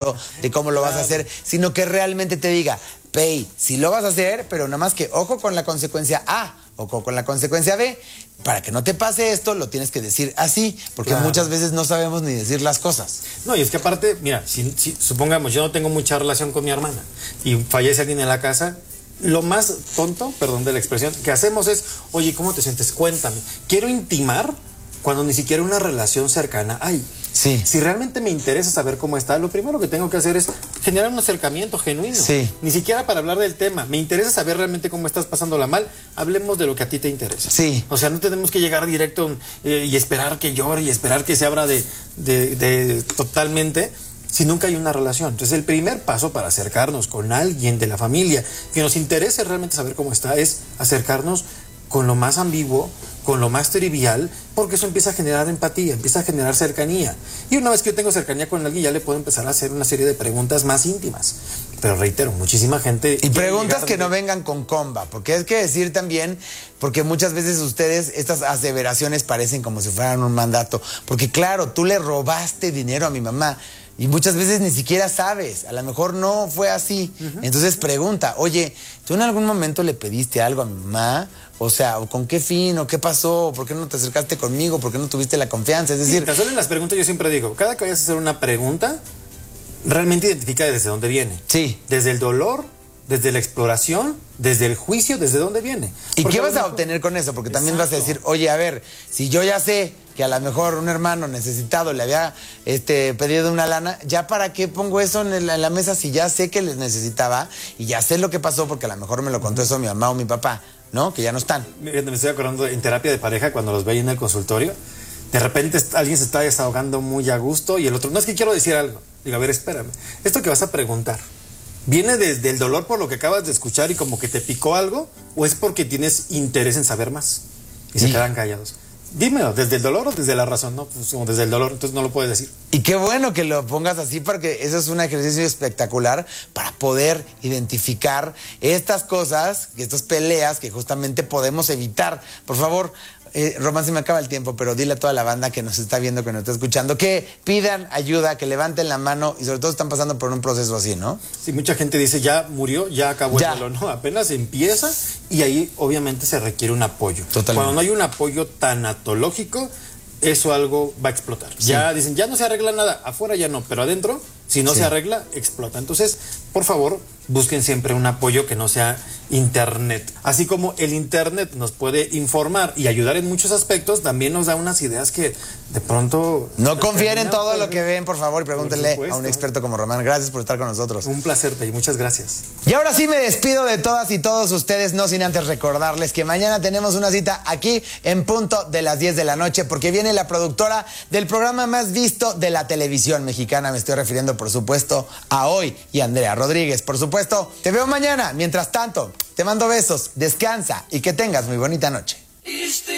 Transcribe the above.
plazo de cómo lo vas a hacer, sino que realmente te diga, Pey, sí lo vas a hacer, pero nada más que ojo con la consecuencia A, ojo con la consecuencia B. Para que no te pase esto, lo tienes que decir así, porque muchas veces no sabemos ni decir las cosas. No, y es que aparte, mira, si supongamos, yo no tengo mucha relación con mi hermana y fallece alguien en la casa, lo más tonto, perdón de la expresión, que hacemos es, oye, ¿cómo te sientes? Cuéntame. Quiero intimar cuando ni siquiera una relación cercana hay. Sí. Si realmente me interesa saber cómo está, lo primero que tengo que hacer es generar un acercamiento genuino. Sí. Ni siquiera para hablar del tema. Me interesa saber realmente cómo estás pasándola mal. Hablemos de lo que a ti te interesa. Sí. O sea, no tenemos que llegar directo y esperar que llore y esperar que se abra de totalmente, si nunca hay una relación. Entonces, el primer paso para acercarnos con alguien de la familia que nos interese realmente saber cómo está es acercarnos con lo más ambiguo, con lo más trivial, porque eso empieza a generar empatía, empieza a generar cercanía. Y una vez que yo tengo cercanía con alguien, ya le puedo empezar a hacer una serie de preguntas más íntimas. Pero reitero, muchísima gente... Y preguntas que no vengan con comba, porque es que decir también, porque muchas veces ustedes, estas aseveraciones parecen como si fueran un mandato. Porque claro, tú le robaste dinero a mi mamá, y muchas veces ni siquiera sabes, a lo mejor no fue así. Entonces pregunta, oye, ¿tú en algún momento le pediste algo a mi mamá? O sea, ¿con qué fin? ¿O qué pasó? ¿Por qué no te acercaste conmigo? ¿Por qué no tuviste la confianza? Es decir... Tan solo en las preguntas yo siempre digo, cada que vayas a hacer una pregunta, realmente identifica desde dónde viene. Sí. Desde el dolor, desde la exploración, desde el juicio, desde dónde viene. ¿Y qué vas a obtener con eso? Porque también vas a decir, oye, a ver, si yo ya sé que a lo mejor un hermano necesitado le había pedido una lana, ¿ya para qué pongo eso en la mesa si ya sé que les necesitaba y ya sé lo que pasó porque a lo mejor me lo contó eso mi mamá o mi papá, ¿no? Que ya no están. Me estoy acordando en terapia de pareja, cuando los veía en el consultorio, de repente alguien se está desahogando muy a gusto y el otro, no, es que quiero decir algo. Digo, a ver, espérame, esto que vas a preguntar, ¿viene desde el dolor por lo que acabas de escuchar y como que te picó algo? ¿O es porque tienes interés en saber más? Y se quedan callados. Dímelo, ¿desde el dolor o desde la razón? No, pues como desde el dolor, entonces no lo puedes decir. Y qué bueno que lo pongas así, porque eso es un ejercicio espectacular para poder identificar estas cosas, estas peleas que justamente podemos evitar. Por favor, Román, se me acaba el tiempo, pero dile a toda la banda que nos está viendo, que nos está escuchando, que pidan ayuda, que levanten la mano y sobre todo están pasando por un proceso así, ¿no? Sí, mucha gente dice, ya murió, ya acabó el dolor, ¿no? Apenas empieza y ahí obviamente se requiere un apoyo. Totalmente. Cuando no hay un apoyo tanatológico, eso algo va a explotar. Sí. Ya dicen, ya no se arregla nada, afuera ya no, pero adentro, si no se arregla, explota. Entonces, por favor, busquen siempre un apoyo que no sea internet. Así como el internet nos puede informar y ayudar en muchos aspectos, también nos da unas ideas que de pronto... No confíen en todo lo que ven, por favor, y pregúntenle a un experto como Román. Gracias por estar con nosotros. Un placer, Pei, muchas gracias. Y ahora sí me despido de todas y todos ustedes, no sin antes recordarles que mañana tenemos una cita aquí en punto de las 10 de la noche, porque viene la productora del programa más visto de la televisión mexicana. Me estoy refiriendo, por supuesto, a Hoy y Andrea Rodríguez. Por supuesto, te veo mañana. Mientras tanto, te mando besos, descansa y que tengas muy bonita noche.